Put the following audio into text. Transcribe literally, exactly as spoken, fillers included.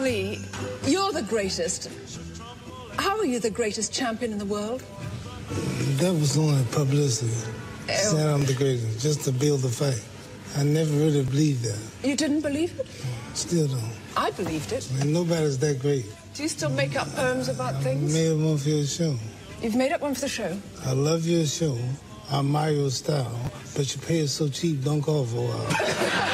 Ali, you're the greatest. How are you the greatest champion in the world? That was only publicity. Oh. Said I'm the greatest, just to build the fight. I never really believed that. You didn't believe it? Still don't. I believed it. And nobody's that great. Do you still make up poems about I things? made one for your show. You've made up one for the show? I love your show. I admire your style. But your pay is so cheap, don't call for a while.